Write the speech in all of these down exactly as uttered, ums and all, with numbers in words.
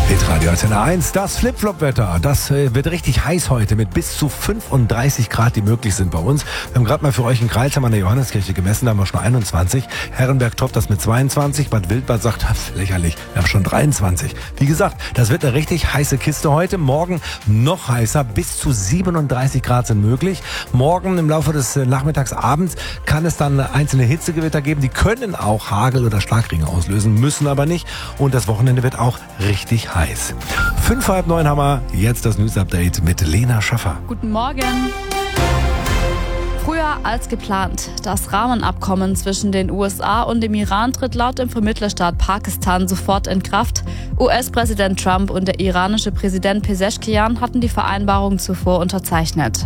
Hitradio Antenne eins, das Flip-Flop-Wetter. Das äh, wird richtig heiß heute mit bis zu fünfunddreißig Grad, die möglich sind bei uns. Wir haben gerade mal für euch in Kreilsheim an der Johanneskirche gemessen, da haben wir schon einundzwanzig. Herrenberg toppt das mit zweiundzwanzig. Bad Wildbad sagt, pf, lächerlich, wir haben schon dreiundzwanzig. Wie gesagt, das wird eine richtig heiße Kiste heute. Morgen noch heißer, bis zu siebenunddreißig Grad sind möglich. Morgen im Laufe des äh, Nachmittags, abends kann es dann einzelne Hitzegewitter geben. Die können auch Hagel oder Starkregen auslösen, müssen aber nicht. Und das Wochenende wird auch richtig heiß. Heiß. Fünf, halb neun haben wir jetzt das News-Update mit Lena Schaffer. Guten Morgen. Früher als geplant. Das Rahmenabkommen zwischen den U S A und dem Iran tritt laut dem Vermittlerstaat Pakistan sofort in Kraft. U S-Präsident Trump und der iranische Präsident Pezeshkian hatten die Vereinbarung zuvor unterzeichnet.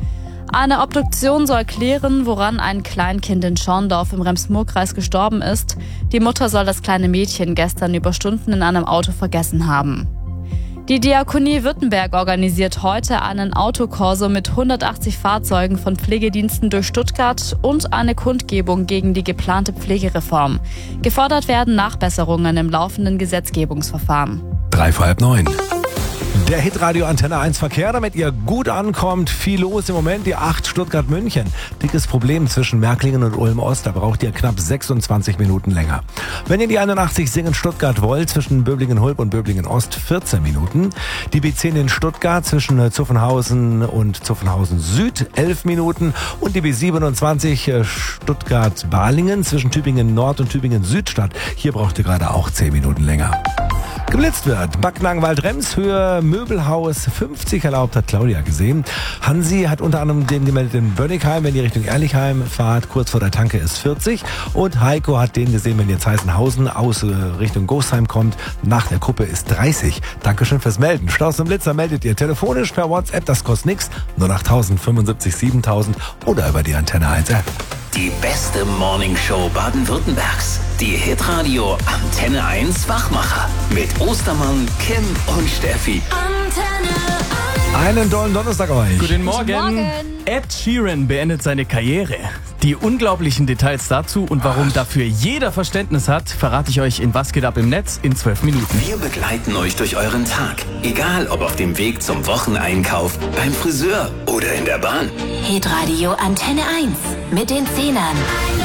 Eine Obduktion soll klären, woran ein Kleinkind in Schorndorf im Rems-Murr-Kreis gestorben ist. Die Mutter soll das kleine Mädchen gestern über Stunden in einem Auto vergessen haben. Die Diakonie Württemberg organisiert heute einen Autokorso mit hundertachtzig Fahrzeugen von Pflegediensten durch Stuttgart und eine Kundgebung gegen die geplante Pflegereform. Gefordert werden Nachbesserungen im laufenden Gesetzgebungsverfahren. Drei vor halb neun. Der Hitradio Antenne eins Verkehr, damit ihr gut ankommt. Viel los im Moment, die acht Stuttgart-München. Dickes Problem zwischen Märklingen und Ulm-Ost, da braucht ihr knapp sechsundzwanzig Minuten länger. Wenn ihr die einundachtzig Singen Stuttgart wollt, zwischen Böblingen-Hulb und Böblingen-Ost vierzehn Minuten. Die B zehn in Stuttgart zwischen Zuffenhausen und Zuffenhausen Süd elf Minuten. Und die B siebenundzwanzig Stuttgart-Balingen zwischen Tübingen Nord und Tübingen Südstadt. Hier braucht ihr gerade auch zehn Minuten länger. Geblitzt wird. Backnang-Wald-Rems, Höhe Möbelhaus fünfzig erlaubt, hat Claudia gesehen. Hansi hat unter anderem den gemeldet in Bönnigheim, wenn ihr Richtung Ehrlichheim fahrt, kurz vor der Tanke ist vierzig. Und Heiko hat den gesehen, wenn ihr jetzt Heißenhausen aus äh, Richtung Gostheim kommt, nach der Kuppe ist dreißig. Dankeschön fürs Melden. Staus und Blitzer meldet ihr telefonisch per WhatsApp, das kostet nichts. null acht null null fünfundsiebzig siebentausend oder über die Antenne eins App. Die beste Morningshow Baden-Württembergs. Die Hitradio Antenne eins Wachmacher. Mit Ostermann, Kim und Steffi. Antenne eins. Einen tollen Donnerstag euch. Guten Morgen. Guten Morgen. Ed Sheeran beendet seine Karriere. Die unglaublichen Details dazu und warum dafür jeder Verständnis hat, verrate ich euch in Was geht ab im Netz in zwölf Minuten. Wir begleiten euch durch euren Tag. Egal ob auf dem Weg zum Wocheneinkauf, beim Friseur oder in der Bahn. Hitradio Antenne eins. Mit den Zehnern.